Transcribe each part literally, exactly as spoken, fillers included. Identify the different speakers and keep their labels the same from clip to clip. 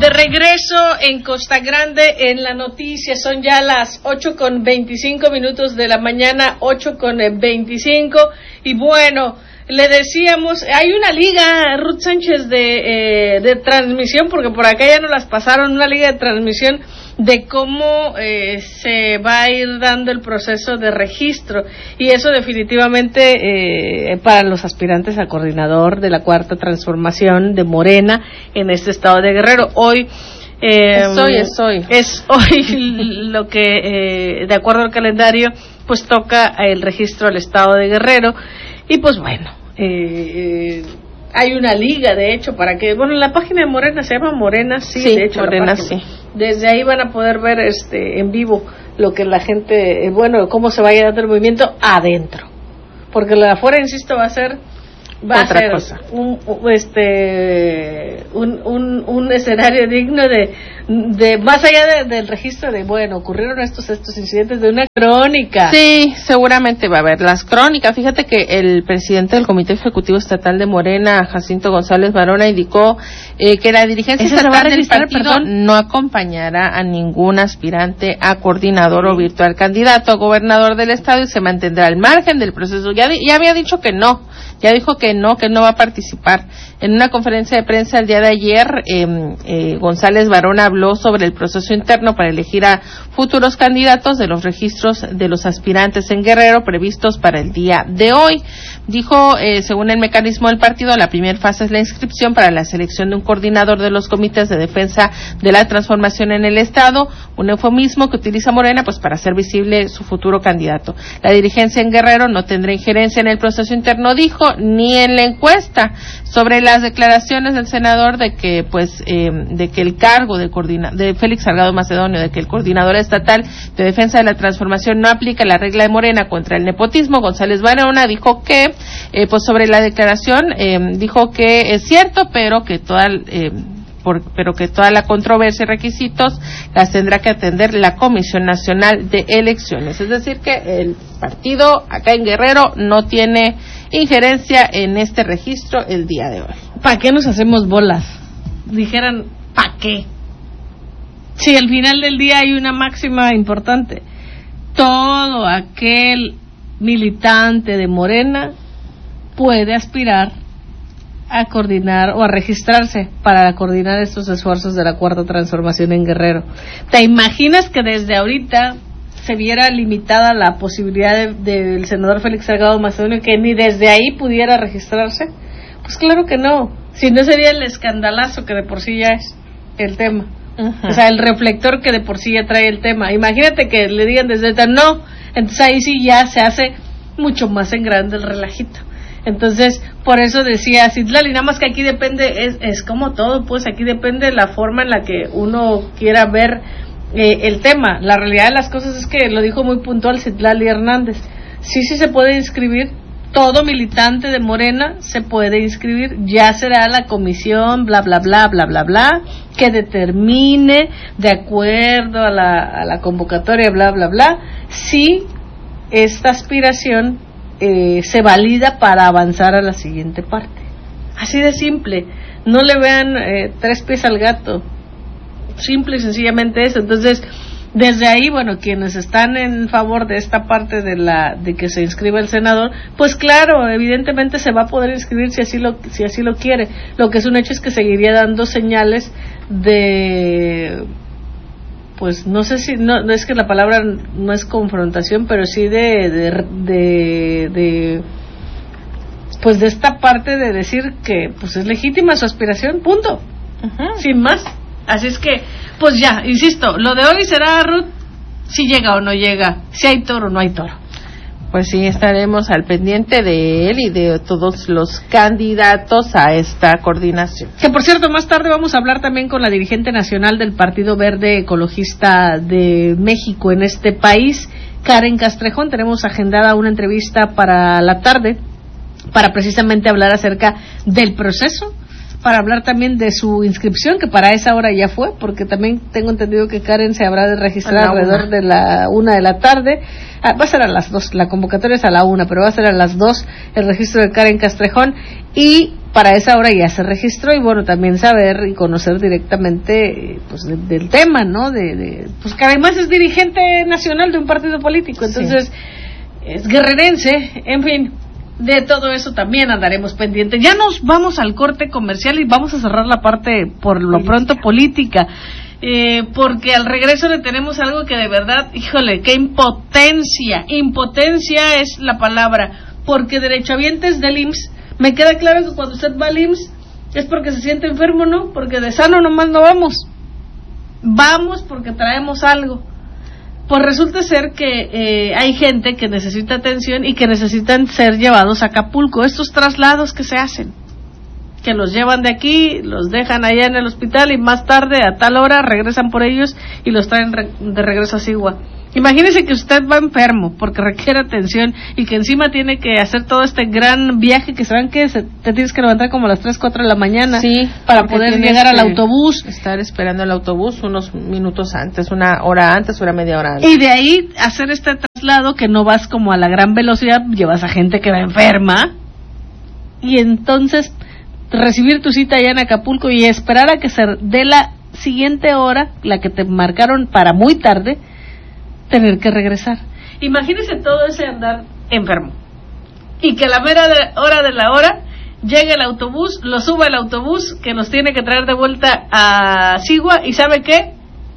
Speaker 1: De regreso en Costa Grande en la noticia, son ya las ocho con veinticinco minutos de la mañana, ocho con veinticinco, y bueno, le decíamos, hay una liga, Ruth Sánchez, de, eh, de transmisión, porque por acá ya nos las pasaron, una liga de transmisión de cómo eh, se va a ir dando el proceso de registro, y eso definitivamente eh, para los aspirantes a coordinador de la Cuarta Transformación de Morena en este estado de Guerrero. Hoy eh,
Speaker 2: es hoy, es hoy.
Speaker 1: Es hoy lo que, eh, de acuerdo al calendario, pues toca el registro al estado de Guerrero, y pues bueno, eh, eh, hay una liga, de hecho, para que, bueno, la página de Morena se llama Morena, sí,
Speaker 2: sí
Speaker 1: de hecho,
Speaker 2: Morena, sí.
Speaker 1: Desde ahí van a poder ver este en vivo lo que la gente, eh, bueno, cómo se vaya dando el movimiento adentro, porque lo de afuera, insisto, va a ser va
Speaker 2: otra
Speaker 1: a ser
Speaker 2: cosa.
Speaker 1: Un, un este un, un un escenario digno de de más allá de, del registro de, bueno, ocurrieron estos estos incidentes, de una crónica.
Speaker 2: Sí, seguramente va a haber las crónicas. Fíjate que el presidente del Comité Ejecutivo Estatal de Morena, Jacinto González Varona, indicó eh, que la dirigencia estatal del partido perdón? no acompañará a ningún aspirante a coordinador o virtual candidato a gobernador del estado y se mantendrá al margen del proceso. Ya, ya había dicho que no, ya dijo que no, que no va a participar. En una conferencia de prensa el día de ayer, eh, eh, González Varona habló sobre el proceso interno para elegir a futuros candidatos de los registros de los aspirantes en Guerrero previstos para el día de hoy. Dijo, eh, según el mecanismo del partido, la primera fase es la inscripción para la selección de un coordinador de los comités de defensa de la transformación en el estado, un eufemismo que utiliza Morena pues para hacer visible su futuro candidato. La dirigencia en Guerrero no tendrá injerencia en el proceso interno, dijo, ni en la encuesta. Sobre las declaraciones del senador de que pues eh, de que el cargo de coordina de Félix Salgado Macedonio, de que el coordinador estatal de defensa de la transformación no aplica la regla de Morena contra el nepotismo, González Varona dijo que eh, pues sobre la declaración eh, dijo que es cierto, pero que toda eh, por, pero que toda la controversia y requisitos las tendrá que atender la Comisión Nacional de Elecciones. Es decir, que el partido acá en Guerrero no tiene injerencia en este registro el día de hoy.
Speaker 1: ¿Para qué nos hacemos bolas? Dijeran, ¿para qué? Si al final del día hay una máxima importante. Todo aquel militante de Morena puede aspirar a coordinar o a registrarse para coordinar estos esfuerzos de la Cuarta Transformación en Guerrero. ¿Te imaginas que desde ahorita se viera limitada la posibilidad del de, senador Félix Salgado Macedonio que ni desde ahí pudiera registrarse? Pues claro que no, si no sería el escandalazo que de por sí ya es el tema. Uh-huh. O sea, el reflector que de por sí ya trae el tema. Imagínate que le digan desde ahorita no, entonces ahí sí ya se hace mucho más en grande el relajito. Entonces, por eso decía Citlali, nada más que aquí depende, es, es como todo, pues aquí depende la forma en la que uno quiera ver eh, el tema. La realidad de las cosas es que lo dijo muy puntual Citlali Hernández. Sí, sí se puede inscribir, todo militante de Morena se puede inscribir, ya será la comisión, bla, bla, bla, bla, bla, bla, que determine, de acuerdo a la, a la convocatoria, bla, bla, bla, si esta aspiración eh, se valida para avanzar a la siguiente parte. Así de simple, no le vean eh, tres pies al gato, simple y sencillamente eso. Entonces, desde ahí, bueno, quienes están en favor de esta parte de la de que se inscriba el senador, pues claro, evidentemente se va a poder inscribir si así lo si así lo quiere. Lo que es un hecho es que seguiría dando señales de, pues no sé si no, no es que la palabra no es confrontación, pero sí de de de, de pues de esta parte de decir que pues es legítima su aspiración, punto. Uh-huh. Sin más. Así es que, pues ya, insisto, lo de hoy será, Ruth, si llega o no llega, si hay toro o no hay toro.
Speaker 2: Pues sí, estaremos al pendiente de él y de todos los candidatos a esta coordinación.
Speaker 1: Que por cierto, más tarde vamos a hablar también con la dirigente nacional del Partido Verde Ecologista de México en este país, Karen Castrejón. Tenemos agendada una entrevista para la tarde, para precisamente hablar acerca del proceso, para hablar también de su inscripción, que para esa hora ya fue, porque también tengo entendido que Karen se habrá de registrar alrededor de la una de la tarde. Ah, va a ser a las dos, la convocatoria es a la una, pero va a ser a las dos el registro de Karen Castrejón. Y para esa hora ya se registró, y bueno, también saber y conocer directamente pues de, del tema, ¿no? De, de pues que además es dirigente nacional de un partido político, entonces sí. Es guerrerense, en fin, de todo eso también andaremos pendientes. Ya nos vamos al corte comercial y vamos a cerrar la parte por lo política. pronto política, eh, porque al regreso le tenemos algo que de verdad, híjole, qué impotencia, impotencia es la palabra, porque derechohabientes del I M S S, me queda claro que cuando usted va al I M S S es porque se siente enfermo, ¿no? Porque de sano nomás no vamos. Vamos porque traemos algo. Pues resulta ser que eh, hay gente que necesita atención y que necesitan ser llevados a Acapulco. Estos traslados que se hacen, que los llevan de aquí, los dejan allá en el hospital y más tarde a tal hora regresan por ellos y los traen re- de regreso a Sigua. Imagínese que usted va enfermo porque requiere atención y que encima tiene que hacer todo este gran viaje que saben que se, te tienes que levantar como a las tres, cuatro de la mañana,
Speaker 2: sí,
Speaker 1: para poder llegar al autobús.
Speaker 2: Estar esperando el autobús unos minutos antes, una hora antes, una media hora antes.
Speaker 1: Y de ahí hacer este traslado que no vas como a la gran velocidad, llevas a gente que va enferma y entonces recibir tu cita allá en Acapulco y esperar a que se dé la siguiente hora, la que te marcaron para muy tarde, tener que regresar. Imagínese todo ese andar enfermo y que a la mera de, hora de la hora llegue el autobús, lo suba el autobús que nos tiene que traer de vuelta a Sigua, y ¿sabe qué?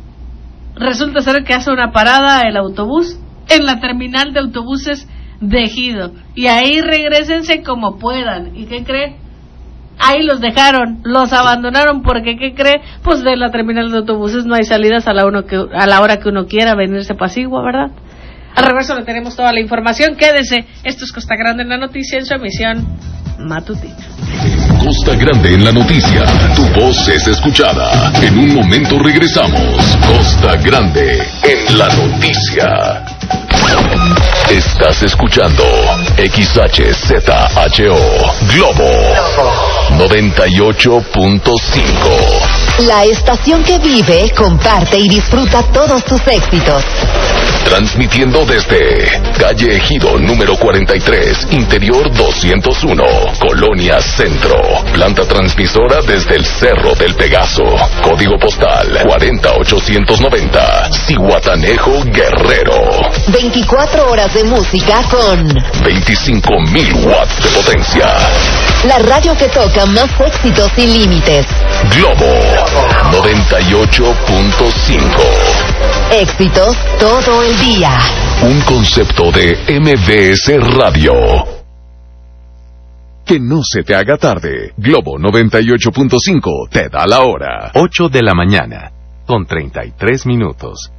Speaker 1: Resulta ser que hace una parada el autobús en la terminal de autobuses de Ejido, y ahí regrésense como puedan. ¿Y qué cree? Ahí los dejaron, los abandonaron, porque ¿qué cree? Pues de la terminal de autobuses no hay salidas a la, uno que, a la hora que uno quiera venirse para Sigua, ¿verdad? Al regreso le tenemos toda la información, quédese, esto es Costa Grande en la Noticia en su emisión matutina.
Speaker 3: Costa Grande en la Noticia, tu voz es escuchada. En un momento regresamos. Costa Grande en la Noticia. Estás escuchando X H Z H O Globo noventa y ocho punto cinco.
Speaker 4: La estación que vive, comparte y disfruta todos tus éxitos.
Speaker 3: Transmitiendo desde calle Ejido número cuarenta y tres, interior doscientos uno, Colonia Centro. Planta transmisora desde el Cerro del Pegaso. Código postal cuarenta ochocientos noventa, Zihuatanejo, Guerrero.
Speaker 4: veinticuatro horas de música con
Speaker 3: veinticinco mil watts de potencia.
Speaker 4: La radio que toca más éxitos sin límites.
Speaker 3: Globo noventa y ocho punto cinco.
Speaker 4: Éxitos todo el día.
Speaker 3: Un concepto de M V S Radio. Que no se te haga tarde. Globo noventa y ocho punto cinco te da la hora.
Speaker 5: ocho de la mañana, con treinta y tres minutos.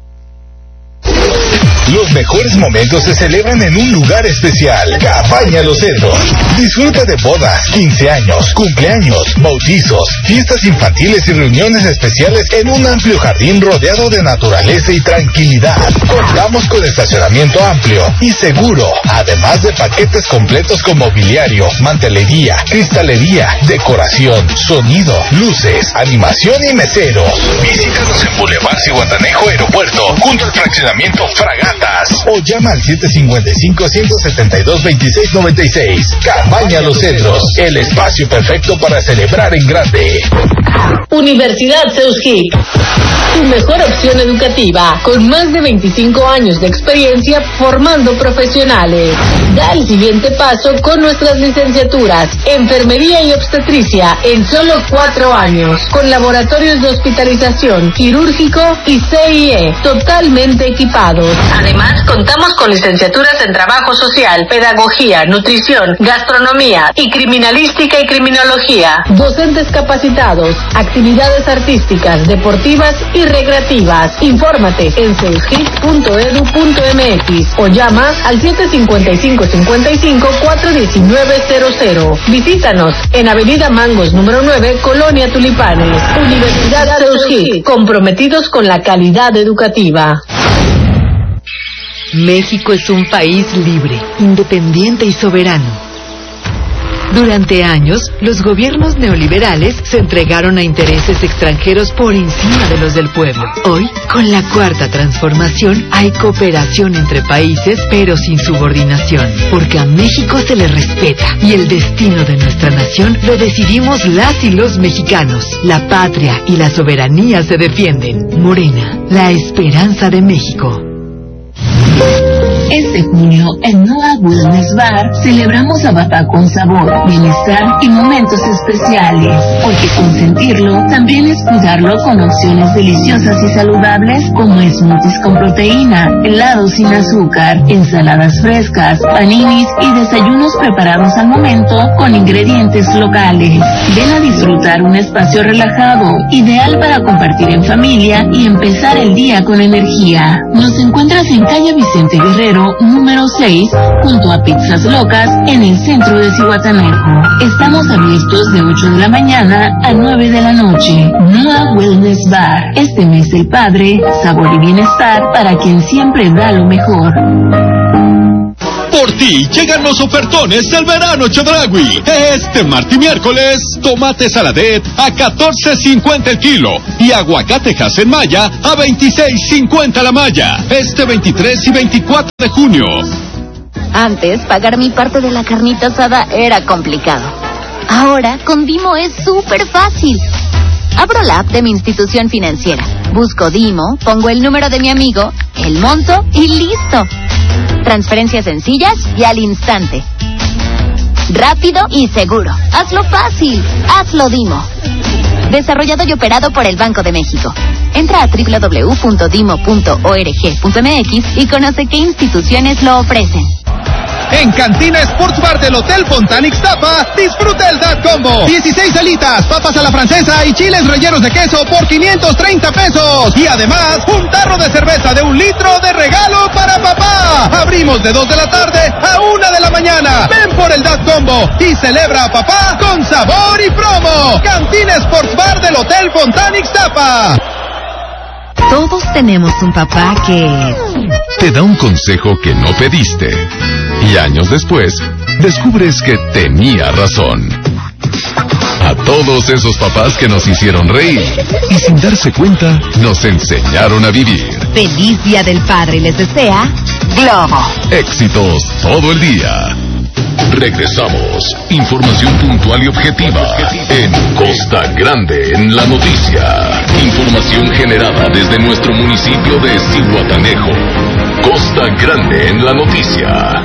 Speaker 6: Los mejores momentos se celebran en un lugar especial. Cabaña Los Cedros. Disfruta de bodas, quince años, cumpleaños, bautizos, fiestas infantiles y reuniones especiales en un amplio jardín rodeado de naturaleza y tranquilidad. Contamos con estacionamiento amplio y seguro, además de paquetes completos con mobiliario, mantelería, cristalería, decoración, sonido, luces, animación y meseros. Visítanos en Boulevard Zihuatanejo Aeropuerto, junto al fraccionamiento Fragata. O llama al siete cinco cinco, uno siete dos, dos seis nueve seis. Cabaña Los Cedros, el espacio perfecto para celebrar en grande.
Speaker 7: Universidad Seuskic, tu mejor opción educativa, con más de veinticinco años de experiencia formando profesionales. Da el siguiente paso con nuestras licenciaturas, Enfermería y Obstetricia, en solo cuatro años, con laboratorios de hospitalización, quirúrgico y C I E, totalmente equipados. Además, contamos con licenciaturas en Trabajo Social, Pedagogía, Nutrición, Gastronomía y Criminalística y Criminología. Docentes capacitados, actividades artísticas, deportivas y recreativas. Infórmate en seuskic punto edu punto m x o llama al siete cinco cinco, cinco cinco, cuatro uno nueve cero cero. Visítanos en Avenida Mangos número nueve, Colonia Tulipanes. Universidad Seuskic, comprometidos con la calidad educativa.
Speaker 8: México es un país libre, independiente y soberano. Durante años, los gobiernos neoliberales se entregaron a intereses extranjeros por encima de los del pueblo. Hoy, con la cuarta transformación, hay cooperación entre países, pero sin subordinación, porque a México se le respeta y el destino de nuestra nación lo decidimos las y los mexicanos. La patria y la soberanía se defienden. Morena, la esperanza de México.
Speaker 7: Este junio, en Noa Wellness Bar, celebramos a papá con sabor, bienestar y momentos especiales. Porque consentirlo también es cuidarlo con opciones deliciosas y saludables como smoothies con proteína, helados sin azúcar, ensaladas frescas, paninis y desayunos preparados al momento con ingredientes locales. Ven a disfrutar un espacio relajado, ideal para compartir en familia y empezar el día con energía. Nos encuentras en calle Vicente Guerrero, número seis, junto a Pizzas Locas, en el centro de Zihuatanejo. Estamos abiertos de ocho de la mañana a nueve de la noche. Noa Wellness Bar. Este mes del padre, sabor y bienestar para quien siempre da lo mejor.
Speaker 9: Por ti llegan los ofertones del verano Chedraui. Este martes y miércoles, tomate saladet a catorce cincuenta el kilo y aguacate en malla a veintiséis cincuenta la malla. Este veintitrés y veinticuatro de junio.
Speaker 10: Antes, pagar mi parte de la carnita asada era complicado. Ahora, con Dimo es súper fácil. Abro la app de mi institución financiera, busco Dimo, pongo el número de mi amigo, el monto y listo. Transferencias sencillas y al instante. Rápido y seguro. Hazlo fácil. Hazlo Dimo. Desarrollado y operado por el Banco de México. Entra a doble u doble u doble u punto dimo punto org punto m x y conoce qué instituciones lo ofrecen.
Speaker 11: En Cantina Sports Bar del Hotel Fontana Ixtapa, disfruta el Dad Combo. dieciséis alitas, papas a la francesa y chiles rellenos de queso por quinientos treinta pesos. Y además, un tarro de cerveza de un litro de regalo para papá. Abrimos de dos de la tarde a una de la mañana. Ven por el Dad Combo y celebra a papá con sabor y promo. Cantina Sports Bar del Hotel Fontana Ixtapa.
Speaker 8: Todos tenemos un papá que
Speaker 3: te da un consejo que no pediste. Y años después, descubres que tenía razón. A todos esos papás que nos hicieron reír y sin darse cuenta, nos enseñaron a vivir.
Speaker 8: Feliz Día del Padre les desea Globo.
Speaker 3: Éxitos todo el día. Regresamos. Información puntual y objetiva en Costa Grande en la noticia. Información generada desde nuestro municipio de Zihuatanejo. Costa Grande en la noticia.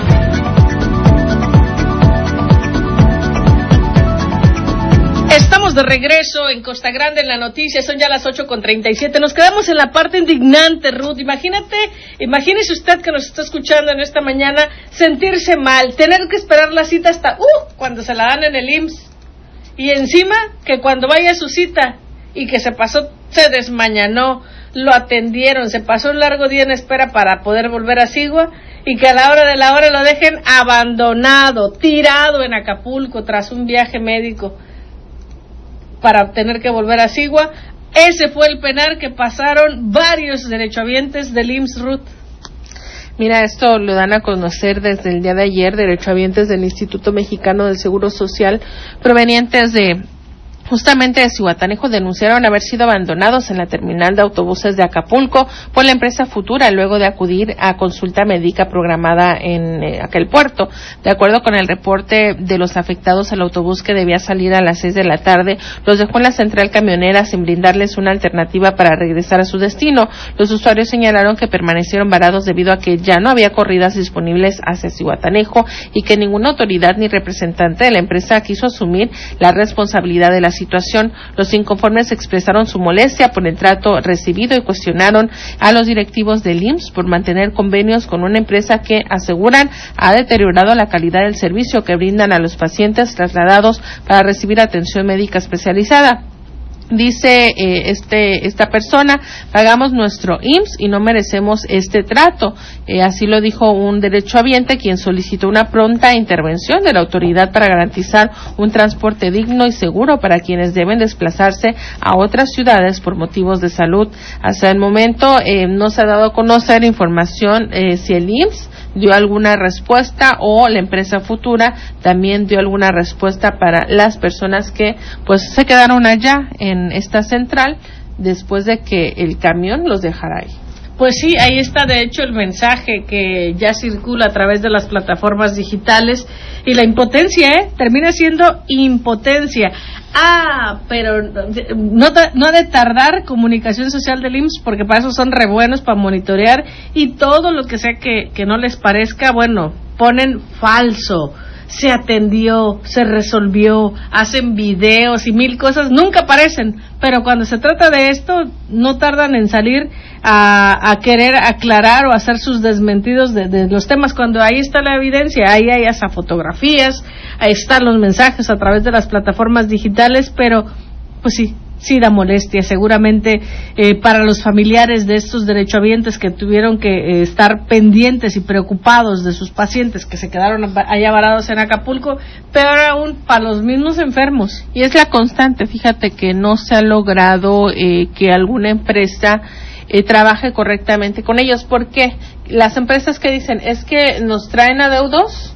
Speaker 1: Estamos de regreso en Costa Grande en la noticia, son ya las ocho con treinta y siete. Nos quedamos en la parte indignante, Ruth. Imagínate, imagínese usted que nos está escuchando en esta mañana sentirse mal, tener que esperar la cita hasta uh, cuando se la dan en el I M S S. Y encima que cuando vaya a su cita y que se pasó, se desmañanó, lo atendieron, se pasó un largo día en espera para poder volver a Sigua y que a la hora de la hora lo dejen abandonado, tirado en Acapulco tras un viaje médico para tener que volver a Sigua. Ese fue el penar que pasaron varios derechohabientes del I M S S, Ruth.
Speaker 2: Mira, esto lo dan a conocer desde el día de ayer derechohabientes del Instituto Mexicano del Seguro Social provenientes de justamente de Zihuatanejo. Denunciaron haber sido abandonados en la terminal de autobuses de Acapulco por la empresa Futura luego de acudir a consulta médica programada en eh, aquel puerto. De acuerdo con el reporte de los afectados, el autobús que debía salir a las seis de la tarde los dejó en la central camionera sin brindarles una alternativa para regresar a su destino. Los usuarios señalaron que permanecieron varados debido a que ya no había corridas disponibles hacia Zihuatanejo y que ninguna autoridad ni representante de la empresa quiso asumir la responsabilidad de la situación. Los inconformes expresaron su molestia por el trato recibido y cuestionaron a los directivos del I M S S por mantener convenios con una empresa que aseguran ha deteriorado la calidad del servicio que brindan a los pacientes trasladados para recibir atención médica especializada. Dice eh, este esta persona, pagamos nuestro I M S S y no merecemos este trato. Eh, así lo dijo un derechohabiente quien solicitó una pronta intervención de la autoridad para garantizar un transporte digno y seguro para quienes deben desplazarse a otras ciudades por motivos de salud. Hasta el momento eh, no se ha dado a conocer información eh, si el I M S S dio alguna respuesta, o la empresa Futura también dio alguna respuesta para las personas que pues se quedaron allá en esta central después de que el camión los dejara ahí.
Speaker 1: Pues sí, ahí está de hecho el mensaje que ya circula a través de las plataformas digitales, y la impotencia, ¿eh? Termina siendo impotencia. Ah, pero no, no ha de tardar Comunicación Social del I M S S, porque para eso son re buenos, para monitorear, y todo lo que sea que, que no les parezca, bueno, ponen falso. Se atendió, se resolvió, hacen videos y mil cosas, nunca aparecen, pero cuando se trata de esto, no tardan en salir a, a querer aclarar o hacer sus desmentidos de, de los temas, cuando ahí está la evidencia, ahí hay hasta fotografías, ahí están los mensajes a través de las plataformas digitales, pero pues sí, sí da molestia, seguramente eh, para los familiares de estos derechohabientes que tuvieron que eh, estar pendientes y preocupados de sus pacientes que se quedaron allá varados en Acapulco, peor aún para los mismos enfermos.
Speaker 2: Y es la constante, fíjate que no se ha logrado eh, que alguna empresa eh, trabaje correctamente con ellos. ¿Por qué? Las empresas que dicen es que nos traen adeudos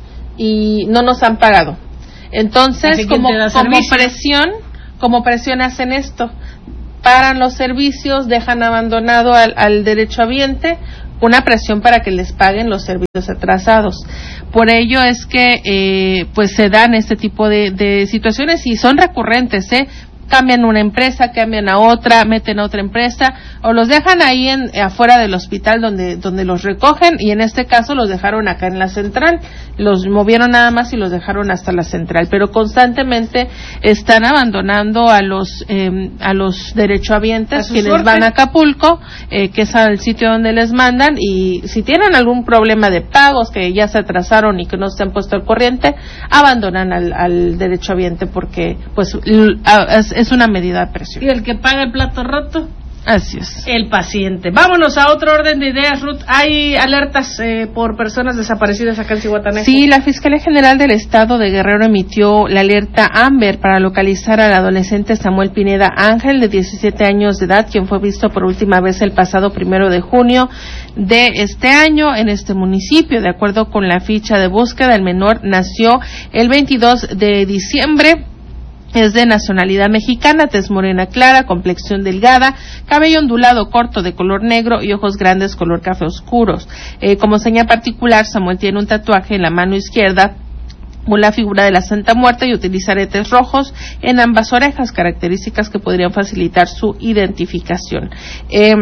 Speaker 2: y no nos han pagado. Entonces, como, como presión Como presión hacen esto, paran los servicios, dejan abandonado al, al derechohabiente, una presión para que les paguen los servicios atrasados. Por ello es que eh, pues se dan este tipo de, de situaciones, y son recurrentes, ¿eh? Cambian una empresa, cambian a otra, meten a otra empresa, o los dejan ahí en afuera del hospital donde donde los recogen, y en este caso los dejaron acá en la central, los movieron nada más y los dejaron hasta la central, pero constantemente están abandonando a los eh, a los derechohabientes, quienes suerte. van a Acapulco, eh, que es el sitio donde les mandan, y si tienen algún problema de pagos, que ya se atrasaron y que no se han puesto al corriente, abandonan al, al derechohabiente, porque pues es es una medida de presión.
Speaker 1: ¿Y el que paga el plato roto?
Speaker 2: Así es.
Speaker 1: El paciente. Vámonos a otro orden de ideas, Ruth. Hay alertas eh, por personas desaparecidas acá en Zihuatanejo.
Speaker 2: Sí, la Fiscalía General del Estado de Guerrero emitió la alerta Amber para localizar al adolescente Samuel Pineda Ángel, de diecisiete años de edad, quien fue visto por última vez el pasado primero de junio de este año en este municipio. De acuerdo con la ficha de búsqueda, el menor nació el veintidós de diciembre. Es de nacionalidad mexicana, tez morena clara, complexión delgada, cabello ondulado corto de color negro y ojos grandes color café oscuros. Eh, como seña particular, Samuel tiene un tatuaje en la mano izquierda con la figura de la Santa Muerte y utiliza aretes rojos en ambas orejas, características que podrían facilitar su identificación. Eh,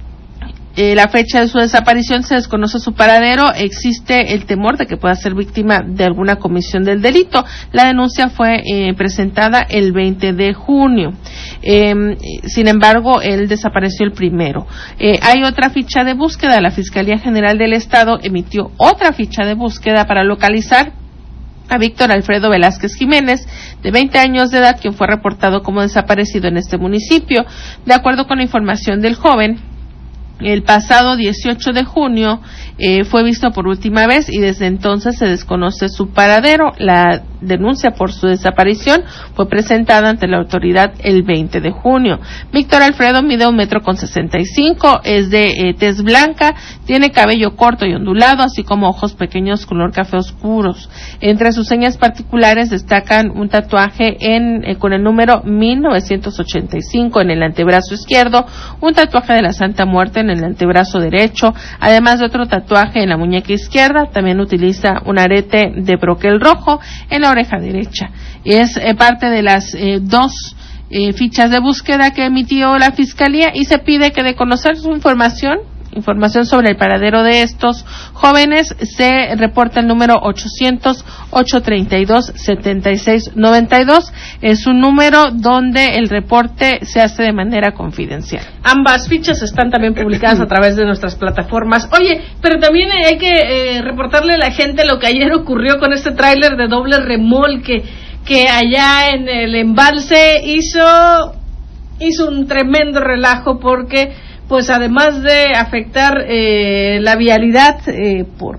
Speaker 2: Eh, la fecha de su desaparición se desconoce su paradero, existe el temor de que pueda ser víctima de alguna comisión del delito. La denuncia fue eh, presentada el veinte de junio. Eh, sin embargo, él desapareció el primero. Eh, hay otra ficha de búsqueda. La Fiscalía General del Estado emitió otra ficha de búsqueda para localizar a Víctor Alfredo Velázquez Jiménez, de veinte años de edad, quien fue reportado como desaparecido en este municipio. De acuerdo con la información del joven, el pasado dieciocho de junio eh, fue visto por última vez y desde entonces se desconoce su paradero. La denuncia por su desaparición fue presentada ante la autoridad el veinte de junio. Víctor Alfredo mide un metro con sesenta y cinco, es de eh, tez blanca, tiene cabello corto y ondulado, así como ojos pequeños color café oscuros. Entre sus señas particulares destacan un tatuaje en eh, con el número mil novecientos ochenta y cinco en el antebrazo izquierdo, un tatuaje de la Santa Muerte en el antebrazo derecho, además de otro tatuaje en la muñeca izquierda. También utiliza un arete de broquel rojo en la oreja derecha. Es eh, parte de las eh, dos eh, fichas de búsqueda que emitió la Fiscalía, y se pide que de conocer su información información sobre el paradero de estos jóvenes se reporta el número ochocientos, ochocientos treinta y dos, setenta y seis noventa y dos. Es un número donde el reporte se hace de manera confidencial.
Speaker 1: Ambas fichas están también publicadas a través de nuestras plataformas. Oye, pero también hay que eh, reportarle a la gente lo que ayer ocurrió con este tráiler de doble remolque que allá en el embalse hizo hizo un tremendo relajo, porque pues además de afectar eh, la vialidad eh, por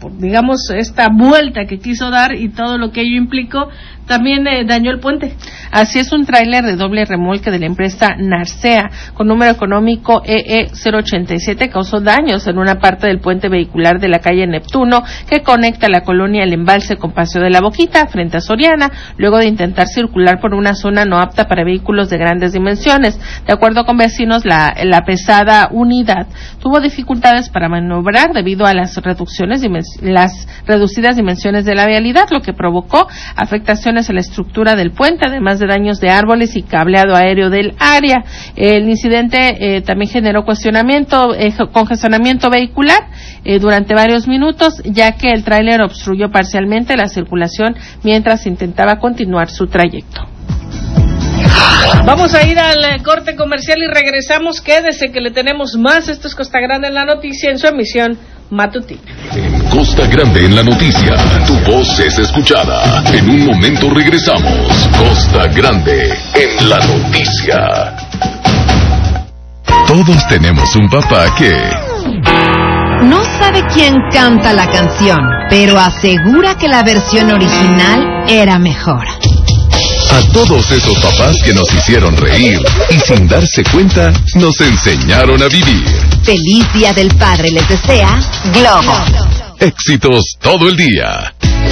Speaker 1: por, digamos, esta vuelta que quiso dar y todo lo que ello implicó, también eh, dañó el puente.
Speaker 2: Así es, un tráiler de doble remolque de la empresa Narcea, con número económico E E cero ochenta y siete, causó daños en una parte del puente vehicular de la calle Neptuno, que conecta la colonia El Embalse con Paseo de la Boquita, frente a Soriana, luego de intentar circular por una zona no apta para vehículos de grandes dimensiones. De acuerdo con vecinos, la, la pesada unidad tuvo dificultades para maniobrar debido a las reducciones, las reducidas dimensiones de la vialidad, lo que provocó afectaciones a la estructura del puente, además de daños de árboles y cableado aéreo del área. El incidente eh, también generó cuestionamiento, eh, congestionamiento vehicular eh, durante varios minutos, ya que el tráiler obstruyó parcialmente la circulación mientras intentaba continuar su trayecto.
Speaker 1: Vamos a ir al corte comercial y regresamos. Quédese que le tenemos más. Esto es Costa Grande en la Noticia en su emisión matutina.
Speaker 3: En Costa Grande en la Noticia, tu voz es escuchada. En un momento regresamos. Costa Grande en la Noticia.
Speaker 5: Todos tenemos un papá que...
Speaker 4: no sabe quién canta la canción, pero asegura que la versión original era mejor.
Speaker 5: A todos esos papás que nos hicieron reír y sin darse cuenta nos enseñaron a vivir.
Speaker 4: Feliz Día del Padre les desea Globo.
Speaker 5: Éxitos todo el día.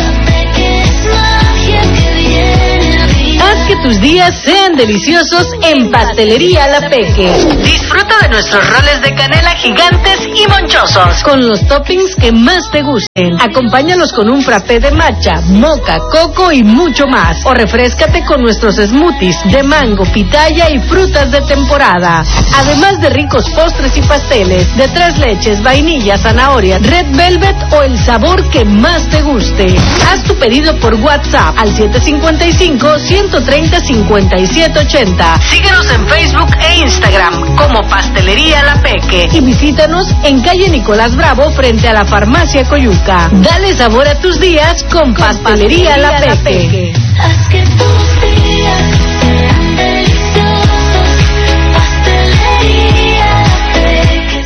Speaker 7: Haz que tus días sean deliciosos en Pastelería La Peque. Disfruta de nuestros roles de canela gigantes y monchosos, con los toppings que más te gusten. Acompáñalos con un frappé de matcha, moca, coco y mucho más. O refréscate con nuestros smoothies de mango, pitaya y frutas de temporada. Además de ricos postres y pasteles de tres leches, vainilla, zanahoria, red velvet o el sabor que más te guste. Haz tu pedido por WhatsApp al siete cinco cinco, uno tres cero, cinco siete ocho cero. Síguenos en Facebook e Instagram como Pastelería La Peque y visítanos en calle Nicolás Bravo frente a la Farmacia Coyuca. Dale sabor a tus días con, con Pastelería, Pastelería La Peque. La Peque. Haz que tus días sean deliciosos. Pastelería La Peque.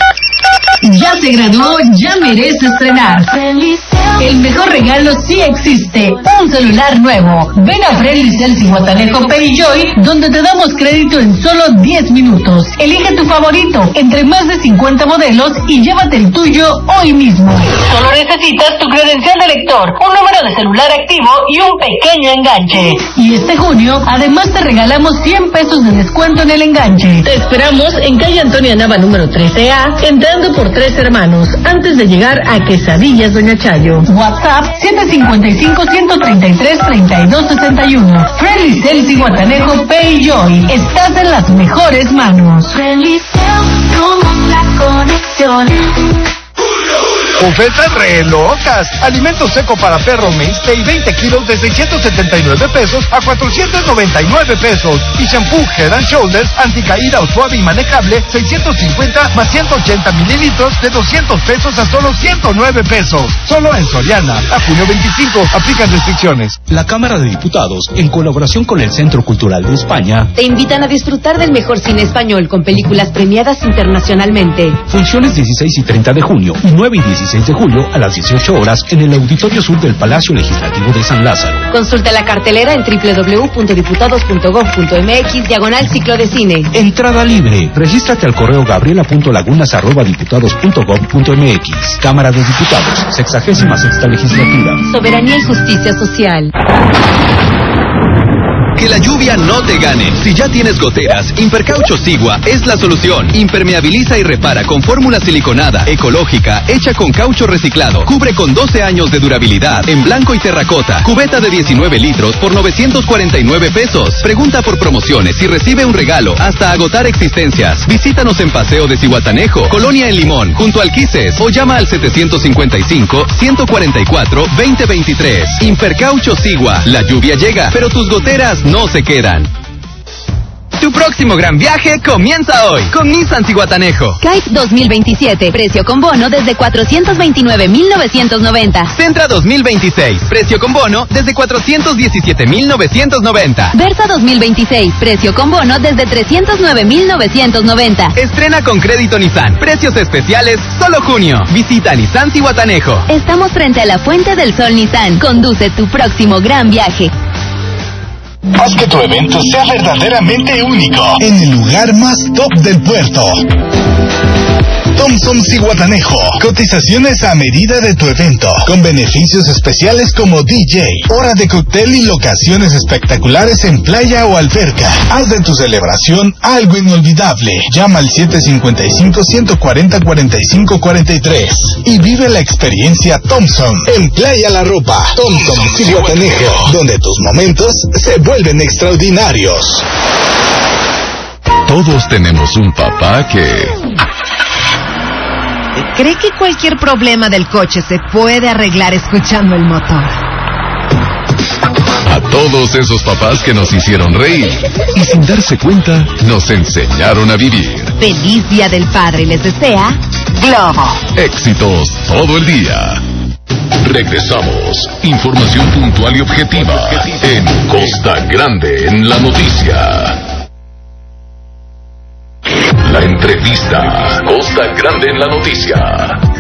Speaker 7: Ya se graduó, ya merece estrenar. El mejor regalo sí existe, un celular nuevo. Ven a Friendly Cell Cihuatanejo Perilloy, donde te damos crédito en solo diez minutos. Elige tu favorito entre más de cincuenta modelos y llévate el tuyo hoy mismo. Solo necesitas tu credencial de lector, un número de celular activo y un pequeño enganche. Y este junio, además te regalamos cien pesos de descuento en el enganche. Te esperamos en calle Antonia Nava número trece A, entrando por Tres Hermanos, antes de llegar a Quesadillas Doña Chayo. WhatsApp siete cinco cinco, uno tres tres, tres dos seis uno. Friendly Cell Cihuatanejo Perilloy. Estás en las mejores manos. Friendly Cell, somos la conexión.
Speaker 12: Ofertas re locas. Alimento seco para perro Mainstay veinte kilos de seiscientos setenta y nueve pesos a cuatrocientos noventa y nueve pesos. Y shampoo Head and Shoulders anticaída o suave y manejable seiscientos cincuenta más ciento ochenta mililitros de doscientos pesos a solo ciento nueve pesos. Solo en Soriana. A junio veinticinco. Aplican restricciones.
Speaker 13: La Cámara de Diputados, en colaboración con el Centro Cultural de España,
Speaker 14: te invitan a disfrutar del mejor cine español con películas premiadas internacionalmente.
Speaker 13: Funciones dieciséis y treinta de junio y nueve y dieciséis de julio a las dieciocho horas en el Auditorio Sur del Palacio Legislativo de San Lázaro.
Speaker 14: Consulta la cartelera en doble u doble u doble u punto diputados punto gob punto m x diagonal ciclo de cine.
Speaker 13: Entrada libre. Regístrate al correo gabriela punto lagunas arroba diputados punto gob punto m x. Cámara de Diputados, sexagésima sexta legislatura.
Speaker 14: Soberanía y justicia social.
Speaker 15: Que la lluvia no te gane. Si ya tienes goteras, Impercaucho Sigua es la solución. Impermeabiliza y repara con fórmula siliconada, ecológica, hecha con caucho reciclado. Cubre con doce años de durabilidad, en blanco y terracota. Cubeta de diecinueve litros por novecientos cuarenta y nueve pesos. Pregunta por promociones y recibe un regalo hasta agotar existencias. Visítanos en Paseo de Cihuatanejo, Colonia El Limón, junto al Quises, o llama al setecientos cincuenta y cinco, ciento cuarenta y cuatro, veinte veintitrés. Impercaucho Sigua. La lluvia llega, pero tus goteras no se quedan. Tu próximo gran viaje comienza hoy con Nissan Zihuatanejo.
Speaker 10: Kite dos mil veintisiete, precio con bono desde cuatrocientos veintinueve mil novecientos noventa.
Speaker 15: Sentra dos mil veintiséis, precio con bono desde cuatrocientos diecisiete mil novecientos noventa.
Speaker 10: Versa dos mil veintiséis, precio con bono desde trescientos nueve mil novecientos noventa.
Speaker 15: Estrena con crédito Nissan. Precios especiales solo junio. Visita Nissan Zihuatanejo.
Speaker 10: Estamos frente a la Fuente del Sol Nissan. Conduce tu próximo gran viaje.
Speaker 6: Haz que tu evento sea verdaderamente único en el lugar más top del puerto. Thompson Zihuatanejo. Cotizaciones a medida de tu evento, con beneficios especiales como D J, hora de cóctel y locaciones espectaculares en playa o alberca. Haz de tu celebración algo inolvidable. Llama al siete cinco cinco, uno cuatro cero, cuatro cinco cuatro tres y vive la experiencia Thompson en Playa La Ropa. Thompson Zihuatanejo, donde tus momentos se vuelven extraordinarios.
Speaker 3: Todos tenemos un papá que...
Speaker 4: ¿Cree que cualquier problema del coche se puede arreglar escuchando el motor?
Speaker 3: A todos esos papás que nos hicieron reír y sin darse cuenta nos enseñaron a vivir.
Speaker 4: Feliz Día del Padre les desea Globo.
Speaker 3: Éxitos todo el día. Regresamos. Información puntual y objetiva en Costa Grande en la noticia. La entrevista. Costa Grande en la noticia.